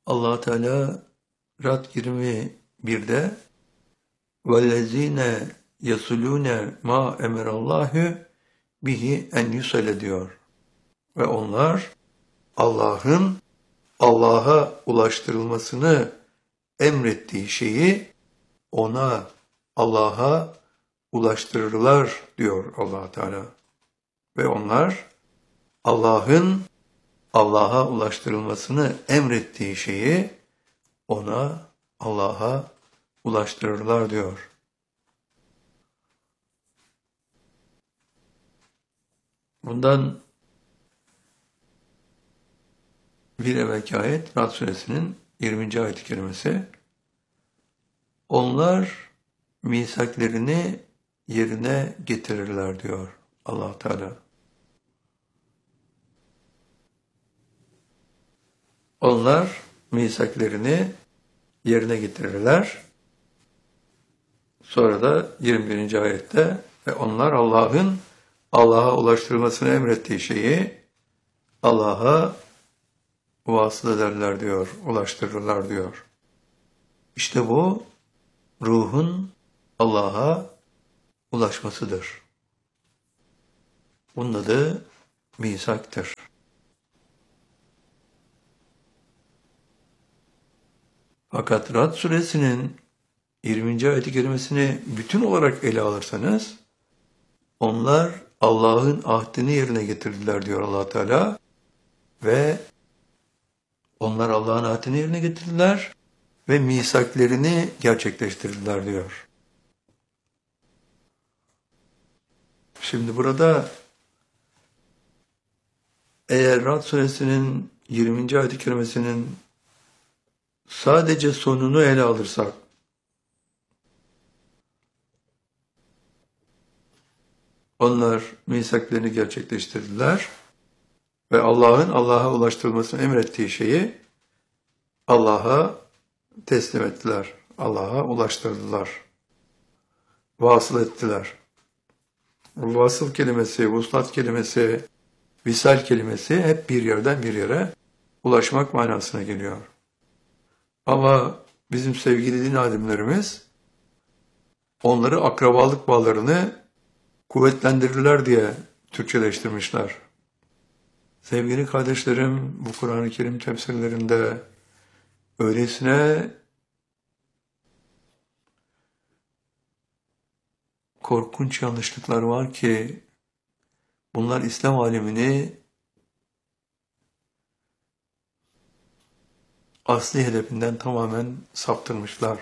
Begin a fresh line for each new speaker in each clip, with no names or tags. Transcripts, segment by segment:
Allah Teala Rad 21'de وَالَّذ۪ينَ يَصُلُونَ مَا اَمَرَ اللّٰهُ bihi en yusale diyor. Ve onlar Allah'ın Allah'a ulaştırılmasını emrettiği şeyi ona Allah'a ulaştırırlar diyor Allah Teala. Ve onlar Allah'ın Allah'a ulaştırılmasını emrettiği şeyi ona Allah'a ulaştırırlar diyor. Bundan bir evvelki ayet Rad suresinin 20. ayet-i kerimesi. Onlar misaklerini yerine getirirler diyor Allah Teala. Onlar misaklerini yerine getirirler. Sonra da 21. ayette ve onlar Allah'ın Allah'a ulaştırılmasını emrettiği şeyi Allah'a vasıl ederler diyor, ulaştırırlar diyor. İşte bu ruhun Allah'a ulaşmasıdır. Bunun adı misaktır. Fakat Rad suresinin 20. ayet-i kerimesini bütün olarak ele alırsanız, onlar Allah'ın ahdini yerine getirdiler diyor Allah Teala ve onlar Allah'ın ahdini yerine getirdiler ve misaklerini gerçekleştirdiler diyor. Şimdi burada eğer Rad suresinin 20. ayet-i kerimesinin sadece sonunu ele alırsak, onlar misaklerini gerçekleştirdiler ve Allah'ın Allah'a ulaştırılmasını emrettiği şeyi Allah'a teslim ettiler. Allah'a ulaştırdılar. Vasıl ettiler. Vasıl kelimesi, vuslat kelimesi, visal kelimesi hep bir yerden bir yere ulaşmak manasına geliyor. Ama bizim sevgili din alimlerimiz onları akrabalık bağlarını kuvvetlendirirler diye Türkçeleştirmişler. Sevgili kardeşlerim, bu Kur'an-ı Kerim tefsirlerinde öylesine korkunç yanlışlıklar var ki bunlar İslam alemini asli hedefinden tamamen saptırmışlar.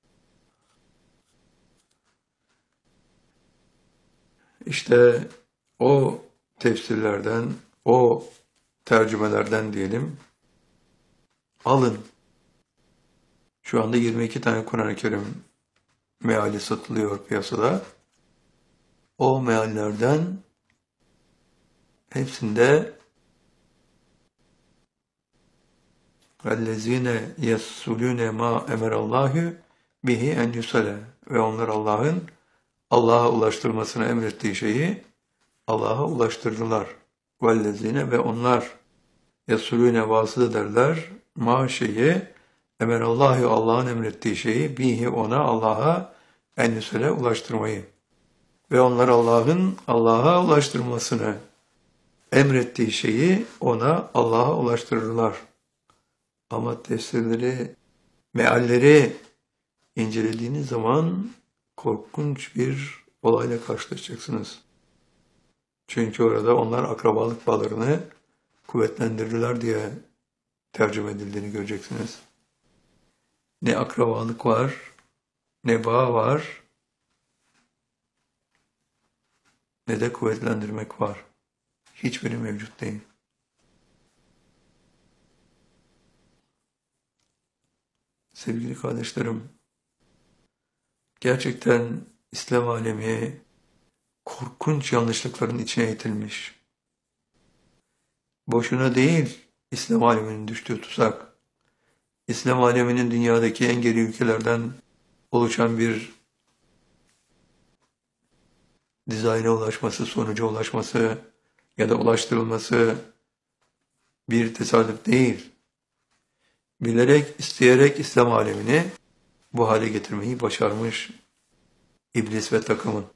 İşte o tefsirlerden, o tercümelerden diyelim, alın. Şu anda 22 tane Kur'an-ı Kerim meali satılıyor piyasada. O meallerden hepsinde وَالَّذ۪ينَ يَسُّلُونَ مَا اَمَرَ اللّٰهُ bihi en yusale ve onlar Allah'ın Allah'a ulaştırmasını emrettiği şeyi Allah'a ulaştırırlar. وَالَّذ۪ينَ ve onlar يَسُّلُونَ vasıl ederler ma şeyi emerallahu Allah'ın emrettiği şeyi bihi ona Allah'a en yusale ulaştırmayı. Ve onlar Allah'ın Allah'a ulaştırmasını emrettiği şeyi ona Allah'a ulaştırırlar. Ama tefsirleri, mealleri incelediğiniz zaman korkunç bir olayla karşılaşacaksınız. Çünkü orada onlar akrabalık bağlarını kuvvetlendirirler diye tercüme edildiğini göreceksiniz. Ne akrabalık var, ne bağ var, ne de kuvvetlendirmek var. Hiçbiri mevcut değil. Sevgili kardeşlerim, gerçekten İslam alemi korkunç yanlışlıkların içine itilmiş. Boşuna değil İslam aleminin düştüğü tuzak. İslam aleminin dünyadaki en geri ülkelerden oluşan bir dizayna ulaşması, sonuca ulaşması ya da ulaştırılması bir tesadüf değil. Bilerek, isteyerek İslam alemini bu hale getirmeyi başarmış iblis ve takımın.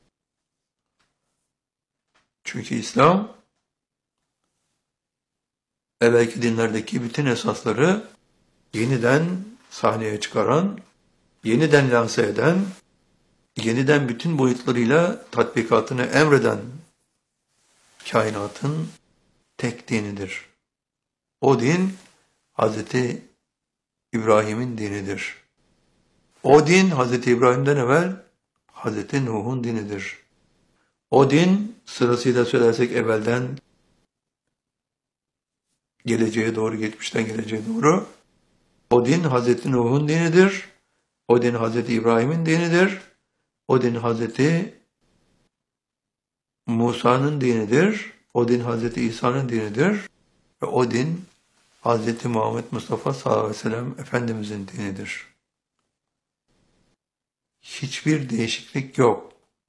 Çünkü İslam evvelki dinlerdeki bütün esasları yeniden sahneye çıkaran, yeniden lanse eden, yeniden bütün boyutlarıyla tatbikatını emreden kainatın tek dinidir. O din Hazreti İbrahim'in dinidir. O din Hazreti İbrahim'den evvel Hazreti Nuh'un dinidir. O din sırasıyla söylersek evvelden geleceğe doğru, geçmişten geleceğe doğru. O din Hazreti Nuh'un dinidir. O din Hazreti İbrahim'in dinidir. O din Hazreti Musa'nın dinidir. O din Hazreti İsa'nın dinidir. Ve o din Hazreti Muhammed Mustafa sallallahu aleyhi ve sellem Efendimizin dinidir. Hiçbir değişiklik yok.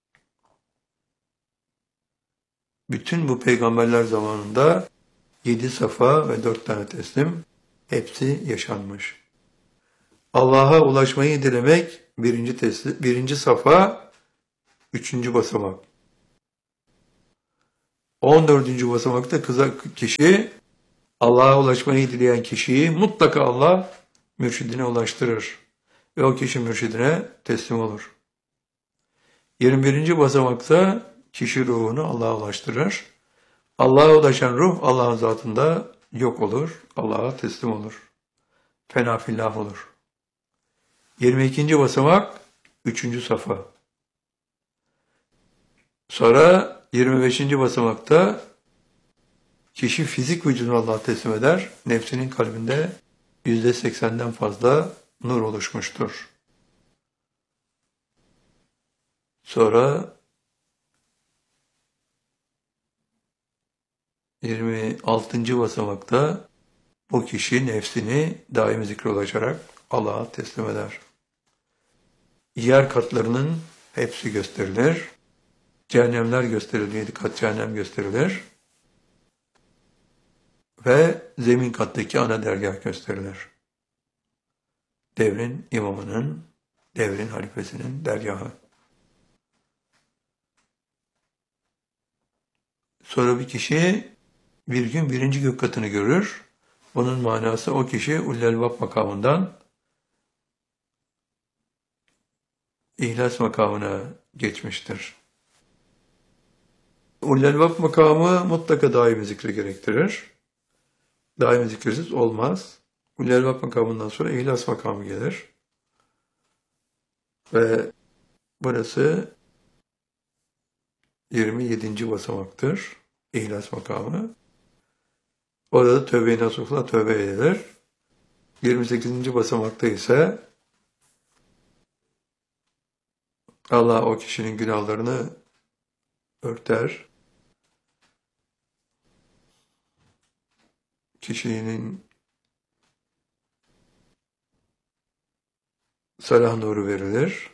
Bütün bu peygamberler zamanında 7 safa ve 4 tane teslim hepsi yaşanmış. Allah'a ulaşmayı dilemek birinci safa, 3. basamak. 14. basamakta kişi Allah'a ulaşmayı dileyen kişiyi mutlaka Allah mürşidine ulaştırır. Ve o kişi mürşidine teslim olur. 21. basamakta kişi ruhunu Allah'a ulaştırır. Allah'a ulaşan ruh Allah'ın zatında yok olur. Allah'a teslim olur. Fena fillah olur. 22. basamak 3. safa. Sonra 25. basamakta kişi fizik vücudunu Allah'a teslim eder. Nefsinin kalbinde %80'den fazla nur oluşmuştur. Sonra 26. basamakta bu kişi nefsini daimi zikre ulaşarak Allah'a teslim eder. Yer katlarının hepsi gösterilir. Cehennemler gösterilir, 7 kat cehennem gösterilir. Ve zemin kattaki ana dergah gösterilir. Devrin imamının, devrin halifesinin dergahı. Sonra bir kişi bir gün 1. gök katını görür. Bunun manası o kişi Ullelbab makamından İhlas makamına geçmiştir. Ullelbab makamı mutlaka daimi zikri gerektirir. Daimi zikirsiz olmaz. Ullelbab makamından sonra İhlas makamı gelir. Ve burası 27. basamaktır. İhlas makamı. Orada da tövbe-i nasuhla tövbe edilir. 28. basamakta ise Allah o kişinin günahlarını örter. Kişinin salah nuru verilir.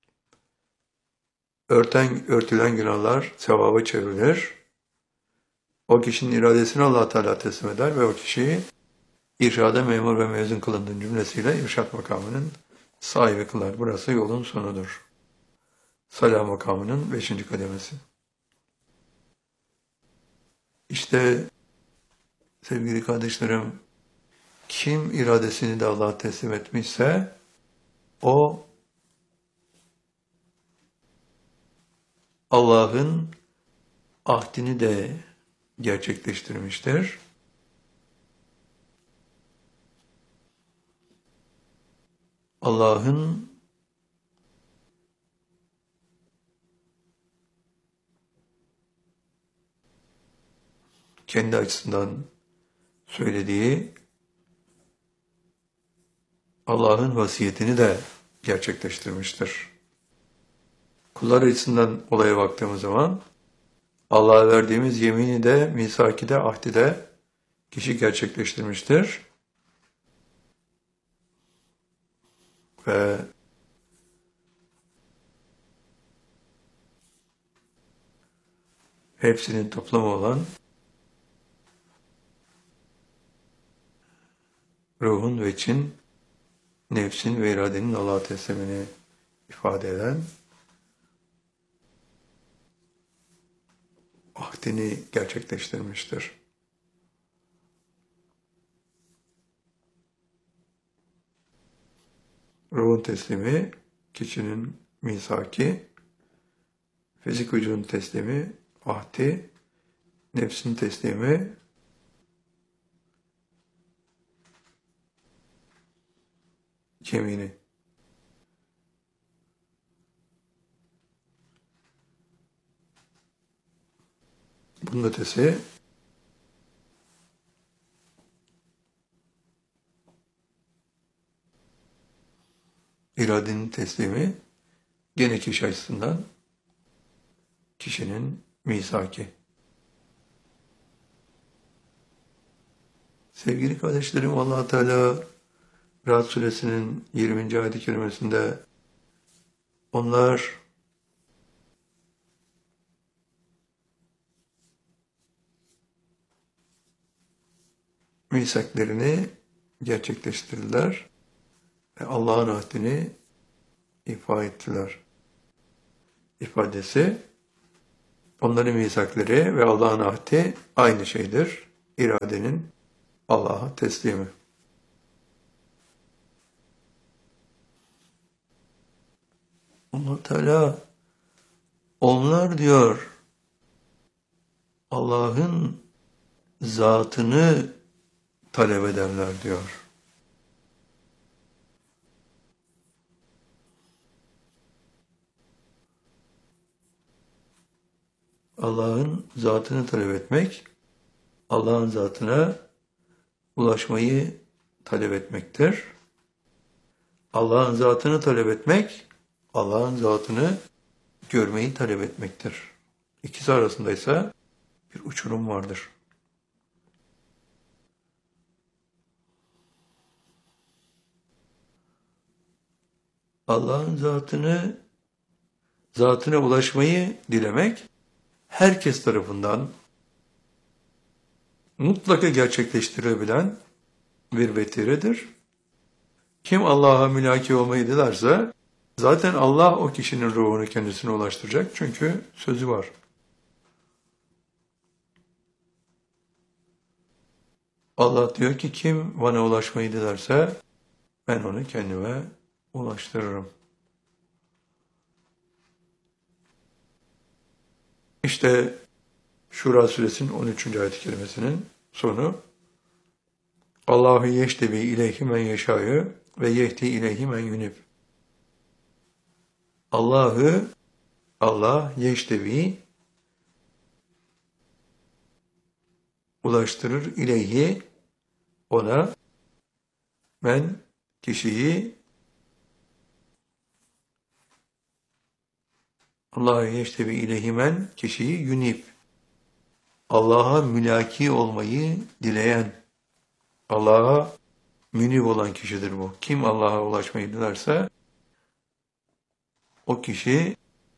Örtülen günahlar sevaba çevrilir. O kişinin iradesini Allah Teala teslim eder ve o kişiyi irşada memur ve mezun kılındığın cümlesiyle irşat makamının sahibi kılar. Burası yolun sonudur. Salah makamının 5. kademesi. İşte sevgili kardeşlerim, kim iradesini de Allah'a teslim etmişse o Allah'ın ahdini de gerçekleştirmiştir. Allah'ın kendi açısından söylediği Allah'ın vasiyetini de gerçekleştirmiştir. Kullar açısından olaya baktığımız zaman Allah'a verdiğimiz yemini de, misaki de, ahdi de kişi gerçekleştirmiştir. Ve hepsinin toplamı olan ruhun ve için, nefsin ve iradenin Allah'a teslimini ifade eden, ahdini gerçekleştirmiştir. Ruhun teslimi, kişinin misaki, fizik vücudun teslimi, ahdi, nefsin teslimi, yemini. Bunun ötesi, iradenin teslimi, gene kişi açısından kişinin misaki. Sevgili kardeşlerim, Allah Teala Ra'd suresinin 20. ayet-i kerimesinde onlar misaklerini gerçekleştirdiler ve Allah'ın ahdini ifa ettiler. İfadesi, onların misakları ve Allah'ın ahdi aynı şeydir. İradenin Allah'a teslimi. Allah Teala onlar diyor Allah'ın zatını talep ederler diyor. Allah'ın zatını talep etmek, Allah'ın zatına ulaşmayı talep etmektir. Allah'ın zatını talep etmek, Allah'ın zatını görmeyi talep etmektir. İkisi arasında ise bir uçurum vardır. Allah'ın zatına ulaşmayı dilemek, herkes tarafından mutlaka gerçekleştirebilen bir vetiredir. Kim Allah'a mülaki olmayı dilerse, zaten Allah o kişinin ruhunu kendisine ulaştıracak. Çünkü sözü var. Allah diyor ki kim bana ulaşmayı dilerse, ben onu kendime ulaştırırım. İşte Şura suresinin 13. ayet-i kerimesinin sonu, Allahu yeştebi ileyhi men yeşâ'yı ve yehdi ileyhi men yunib. Allah yeştebi ulaştırır ileyhi ona, men kişiyi, Allah yeştebi ileyhi men kişiyi yunib. Allah'a mülaki olmayı dileyen, Allah'a münib olan kişidir bu. Kim Allah'a ulaşmayı dilerse, o kişi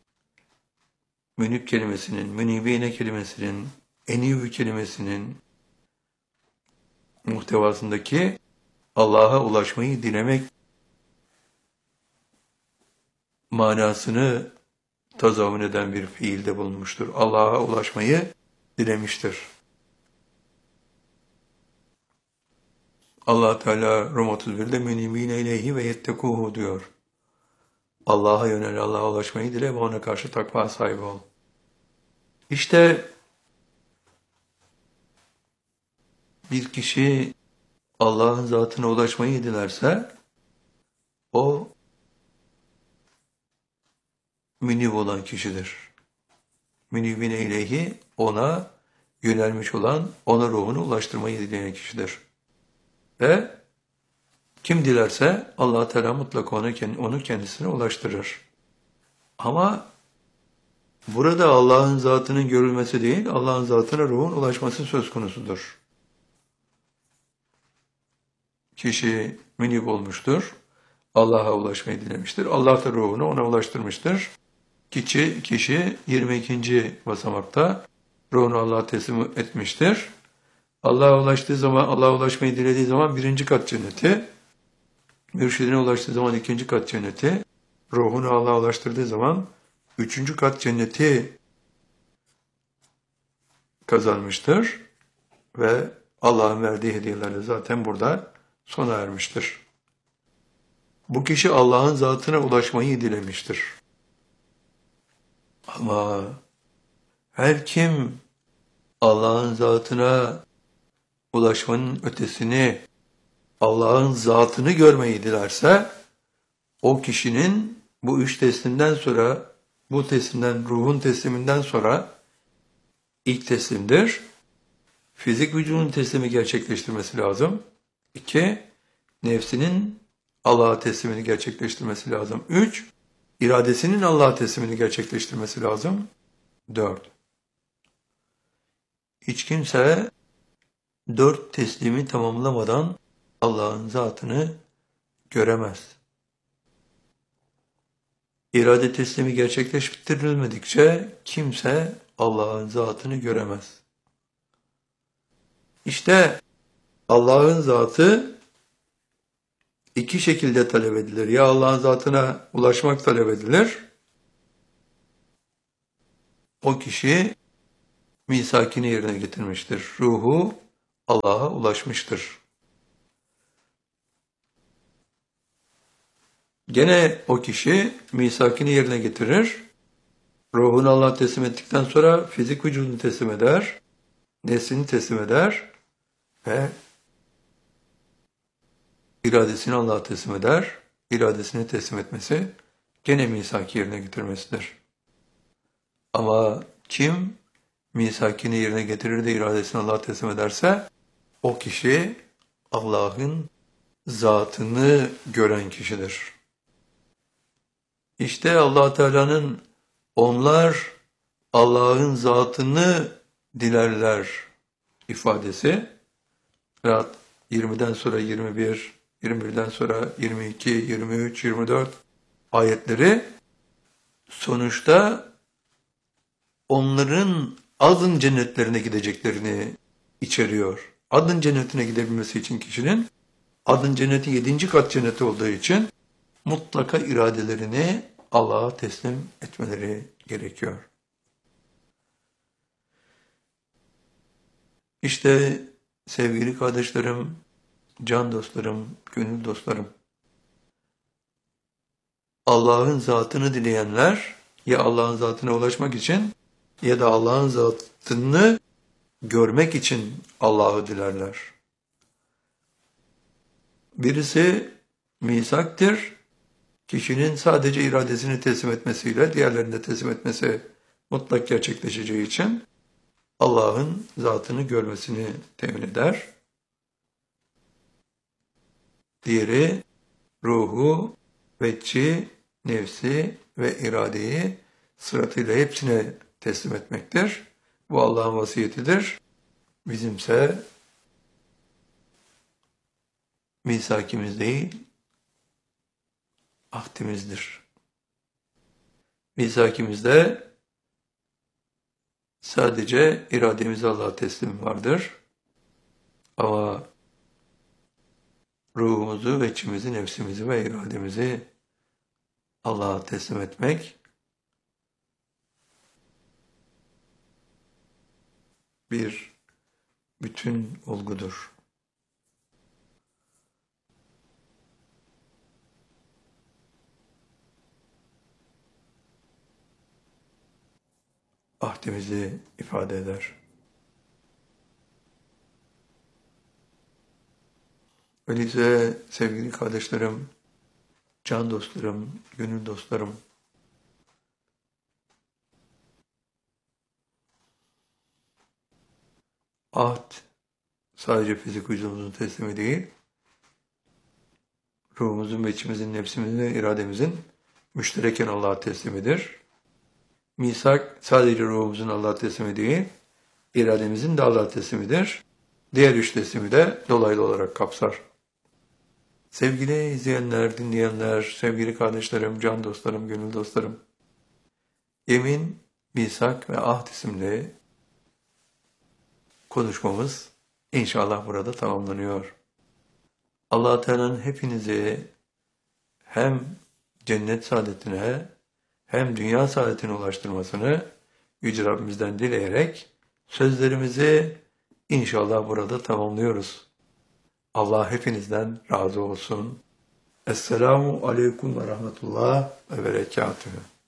münib kelimesinin, münibine kelimesinin, enivü kelimesinin muhtevasındaki Allah'a ulaşmayı dilemek manasını tazavvun eden bir fiilde bulunmuştur. Allah'a ulaşmayı dilemiştir. Allah Teala Rum 31'de münibine ileyhi ve yettekuhu diyor. Allah'a yönel, Allah'a ulaşmayı dile ve ona karşı takva sahibi ol. İşte bir kişi Allah'ın zatına ulaşmayı dilerse, o münib olan kişidir. Münibine ileyhi, ona yönelmiş olan, ona ruhunu ulaştırmayı dileyen kişidir. Ve kim dilerse Allah Teala mutlaka onu kendisine ulaştırır. Ama burada Allah'ın zatının görülmesi değil, Allah'ın zatına ruhun ulaşması söz konusudur. Kişi münib olmuştur, Allah'a ulaşmayı dilemiştir. Allah da ruhunu ona ulaştırmıştır. Kişi 22. basamakta ruhunu Allah'a teslim etmiştir. Allah'a ulaştığı zaman, Allah'a ulaşmayı dilediği zaman birinci kat cenneti, mürşidine ulaştığı zaman ikinci kat cenneti, ruhunu Allah'a ulaştırdığı zaman üçüncü kat cenneti kazanmıştır ve Allah'ın verdiği hediyelerle zaten burada sona ermiştir. Bu kişi Allah'ın zatına ulaşmayı dilemiştir. Ama her kim Allah'ın zatına ulaşmanın ötesini, Allah'ın zatını görmeyi dilerse, o kişinin bu üç teslimden sonra, bu teslimden, ruhun tesliminden sonra ilk teslimdir. Fizik vücudun teslimi gerçekleştirmesi lazım. 2. Nefsinin Allah'a teslimini gerçekleştirmesi lazım. 3. İradesinin Allah'a teslimini gerçekleştirmesi lazım. 4. Hiç kimse 4 teslimi tamamlamadan Allah'ın zatını göremez. İrade teslimi gerçekleştirilmedikçe kimse Allah'ın zatını göremez. İşte Allah'ın zatı iki şekilde talep edilir. Ya Allah'ın zatına ulaşmak talep edilir. O kişi misakini yerine getirmiştir. Ruhu Allah'a ulaşmıştır. Gene o kişi misakini yerine getirir. Ruhunu Allah'a teslim ettikten sonra fizik vücudunu teslim eder. Nefsini teslim eder. Ve iradesini Allah'a teslim eder. İradesini teslim etmesi gene misaki yerine getirmesidir. Ama kim misakini yerine getirir de iradesini Allah'a teslim ederse o kişi Allah'ın zatını gören kişidir. İşte Allah Teala'nın onlar Allah'ın zatını dilerler ifadesi Rahat 20'den sonra 21, 21'den sonra 22, 23, 24 ayetleri sonuçta onların adın cennetlerine gideceklerini içeriyor. Adın cennetine gidebilmesi için kişinin adın cenneti 7. kat cenneti olduğu için mutlaka iradelerini Allah'a teslim etmeleri gerekiyor. İşte sevgili kardeşlerim, can dostlarım, gönül dostlarım, Allah'ın zatını dileyenler ya Allah'ın zatına ulaşmak için ya da Allah'ın zatını görmek için Allah'ı dilerler. Birisi misaktır, kişinin sadece iradesini teslim etmesiyle diğerlerini de teslim etmesi mutlak gerçekleşeceği için Allah'ın zatını görmesini temin eder. Diğeri ruhu, vecci, nefsi ve iradeyi sıratıyla hepsine teslim etmektir. Bu Allah'ın vasiyetidir. Bizimse misakimiz değil, ahdimizdir. Misakimizde sadece irademiz Allah'a teslim vardır. Ama ruhumuzu, veçimizi, nefsimizi ve irademizi Allah'a teslim etmek bir bütün olgudur. Ahdimizi ifade eder. Öyleyse sevgili kardeşlerim, can dostlarım, gönül dostlarım, ahd sadece fizik vücudumuzun teslimi değil, ruhumuzun, veçimizin, nefsimizin ve irademizin müştereken Allah'a teslimidir. Misak sadece ruhumuzun Allah'a teslimi değil, irademizin de Allah'a teslimidir. Diğer üç teslimi de dolaylı olarak kapsar. Sevgili izleyenler, dinleyenler, sevgili kardeşlerim, can dostlarım, gönül dostlarım, yemin, misak ve ahd isimli konuşmamız inşallah burada tamamlanıyor. Allah Teala'nın hepinizi hem cennet saadetine hem dünya saadetine ulaştırmasını Yüce Rabbimizden dileyerek sözlerimizi inşallah burada tamamlıyoruz. Allah hepinizden razı olsun. Esselamu Aleyküm ve Rahmetullah ve Berekatühü.